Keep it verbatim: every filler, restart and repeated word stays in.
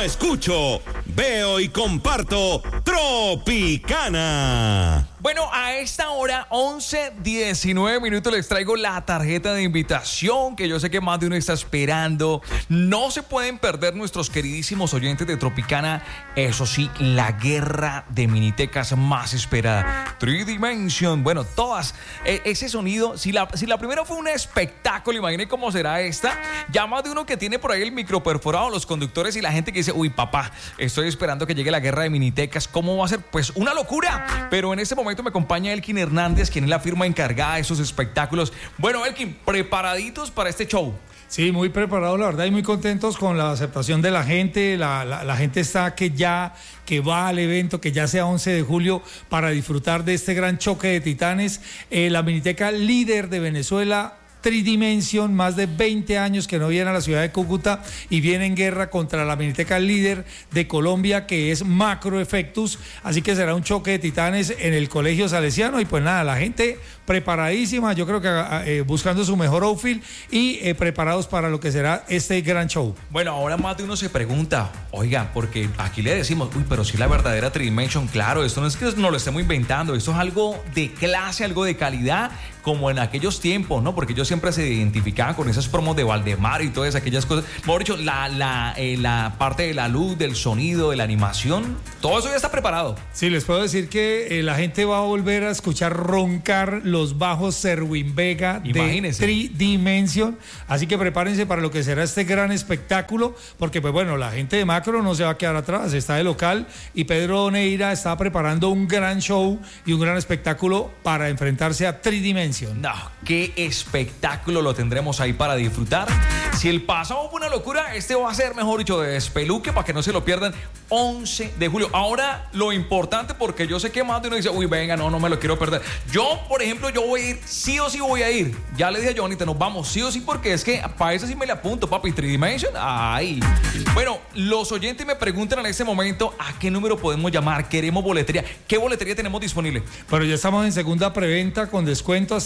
escucho, veo y comparto Tropicana. Bueno, a esta hora, once diecinueve minutos, les traigo la tarjeta de invitación que yo sé que más de uno está esperando. No se pueden perder nuestros queridísimos oyentes de Tropicana. Eso sí, la guerra de minitecas más esperada. Three Dimension, bueno, todas. Eh, ese sonido, si la, si la primera fue un espectáculo, imaginen cómo será esta. Ya más de uno que tiene por ahí el micro perforado, los conductores y la gente que dice, uy, papá, estoy esperando que llegue la guerra de minitecas. ¿Cómo va a ser? Pues una locura. Pero en este momento me acompaña Elkin Hernández, quien es la firma encargada de esos espectáculos. Bueno, Elkin, ¿preparaditos para este show? Sí, muy preparados, la verdad, y muy contentos con la aceptación de la gente. La, la, la gente está que ya, que va al evento, que ya sea once de julio, para disfrutar de este gran choque de titanes. Eh, la miniteca líder de Venezuela, Three Dimension, más de veinte años que no viene a la ciudad de Cúcuta y viene en guerra contra la miniteca líder de Colombia, que es Macro Effectus. Así que será un choque de titanes en el Colegio Salesiano. Y pues nada, la gente preparadísima, yo creo que eh, buscando su mejor outfit y eh, preparados para lo que será este gran show. Bueno, ahora más de uno se pregunta, oiga, porque aquí le decimos, uy, pero si la verdadera Three Dimension, claro, esto no es que nos lo estemos inventando, esto es algo de clase, algo de calidad, como en aquellos tiempos, ¿no? Porque ellos siempre se identificaban con esas promos de Valdemar y todas aquellas cosas. Mejor dicho, la, la, eh, la parte de la luz, del sonido, de la animación, todo eso ya está preparado. Sí, les puedo decir que eh, la gente va a volver a escuchar roncar los bajos Serwin Vega de Three Dimension. Así que prepárense para lo que será este gran espectáculo, porque pues bueno, la gente de Macro no se va a quedar atrás, está de local y Pedro Neira está preparando un gran show y un gran espectáculo para enfrentarse a Three Dimension. No, qué espectáculo lo tendremos ahí para disfrutar. Si el pasado fue una locura, este va a ser, mejor dicho, de despeluque para que no se lo pierdan. once de julio. Ahora, lo importante, porque yo sé que más de uno dice, uy, venga, no, no me lo quiero perder. Yo, por ejemplo, yo voy a ir, sí o sí voy a ir. Ya le dije a Johnny, nos vamos sí o sí, porque es que para eso sí me le apunto, papi. Three Dimension, ay. Bueno, los oyentes me preguntan en este momento a qué número podemos llamar. Queremos boletería. ¿Qué boletería tenemos disponible? Pero ya estamos en segunda preventa con descuento